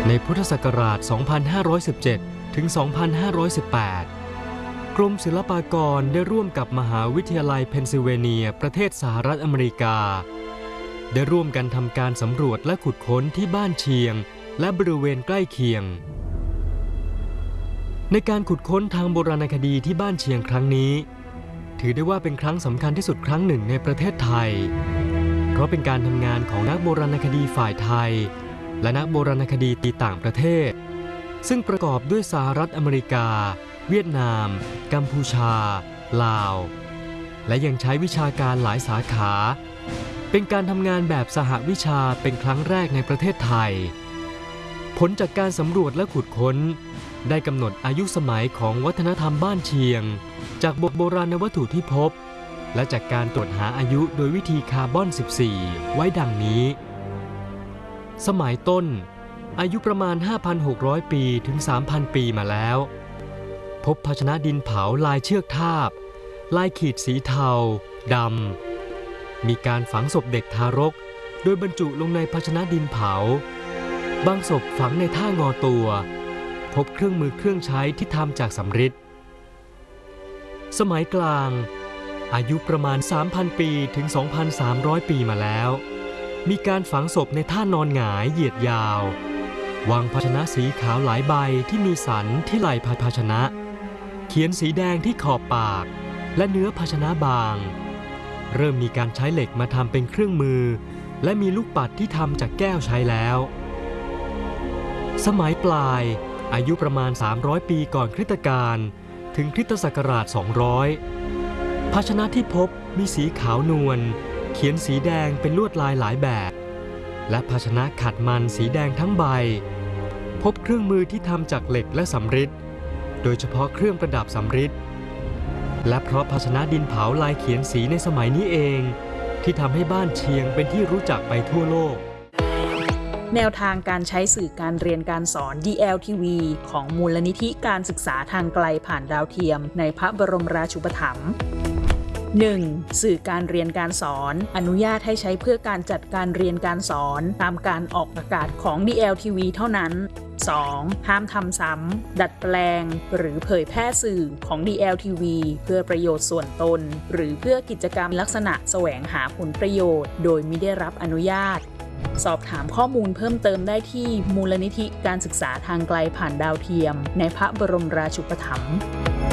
ในพุทธศักราช 2517 ถึง 2518 กรมศิลปากรได้ร่วมกับมหาวิทยาลัยเพนซิลเวเนียประเทศสหรัฐอเมริกาได้ร่วมกันทำการสำรวจและขุดค้นที่บ้านเชียงและบริเวณใกล้เคียงในการขุดค้นทางโบราณคดีที่บ้านเชียงครั้งนี้ถือได้ว่าเป็นครั้งสำคัญที่สุดครั้งหนึ่งในประเทศไทยเพราะเป็นการทำงานของนักโบราณคดีฝ่ายไทยและนักโบราณคดีต่างประเทศซึ่งประกอบด้วยสหรัฐอเมริกาเวียดนามกัมพูชาลาวและยังใช้วิชาการหลายสาขาเป็นการทำงานแบบสหวิชาเป็นครั้งแรกในประเทศไทยผลจากการสำรวจและขุดค้นได้กำหนดอายุสมัยของวัฒนธรรมบ้านเชียงจากโบราณวัตถุที่พบและจากการตรวจหาอายุโดยวิธีคาร์บอน 14 ไว้ดังนี้สมัยต้นอายุประมาณ 5,600 ปีถึง 3,000 ปีมาแล้วพบภาชนะดินเผาลายเชือกทาบลายขีดสีเทาดำมีการฝังศพเด็กทารกโดยบรรจุลงในภาชนะดินเผาบางศพฝังในท่างอตัวพบเครื่องมือเครื่องใช้ที่ทำจากสำริดสมัยกลางอายุประมาณ 3,000 ปีถึง 2,300 ปีมาแล้วมีการฝังศพในท่านอนหงายเหยียดยาววางภาชนะสีขาวหลายใบที่มีสันที่ไหล่ภาชนะเขียนสีแดงที่ขอบปากและเนื้อภาชนะบางเริ่มมีการใช้เหล็กมาทำเป็นเครื่องมือและมีลูกปัดที่ทำจากแก้วใช้แล้วสมัยปลายอายุประมาณ300ปีก่อนคริสตกาลถึงคริสตศักราช200ภาชนะที่พบมีสีขาวนวลเขียนสีแดงเป็นลวดลายหลายแบบและภาชนะขัดมันสีแดงทั้งใบพบเครื่องมือที่ทำจากเหล็กและสำริดโดยเฉพาะเครื่องประดับสำริดและเพราะภาชนะดินเผาลายเขียนสีในสมัยนี้เองที่ทำให้บ้านเชียงเป็นที่รู้จักไปทั่วโลกแนวทางการใช้สื่อการเรียนการสอน DLTV ของมูลนิธิการศึกษาทางไกลผ่านดาวเทียมในพระบรมราชูปถัมภ์ 1. สื่อการเรียนการสอนอนุญาตให้ใช้เพื่อการจัดการเรียนการสอนตามการออกอากาศของ DLTV เท่านั้น 2. ห้ามทำซ้ำดัดแปลงหรือเผยแพร่สื่อของ DLTV เพื่อประโยชน์ส่วนตนหรือเพื่อกิจกรรมลักษณะแสวงหาผลประโยชน์โดยมิได้รับอนุญาตสอบถามข้อมูลเพิ่มเติมได้ที่มูลนิธิการศึกษาทางไกลผ่านดาวเทียมในพระบรมราชูปถัมภ์